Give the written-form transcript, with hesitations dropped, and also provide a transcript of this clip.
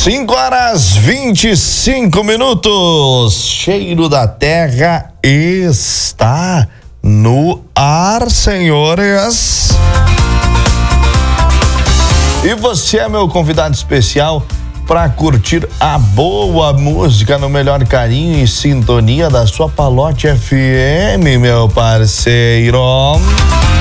5h25. Cheiro da Terra está no ar, senhores. E você é meu convidado especial para curtir a boa música no melhor carinho e sintonia da sua Palote FM, meu parceiro.